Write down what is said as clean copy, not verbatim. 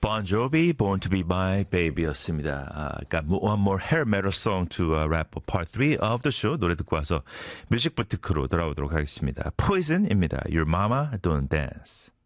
Bon Jovi, Born to be My Baby였습니다. Got one more hair metal song to wrap up part 3 of the show. 노래 듣고 와서 뮤직 부티크로 돌아오도록 하겠습니다. Poison입니다. Your Mama Don't Dance.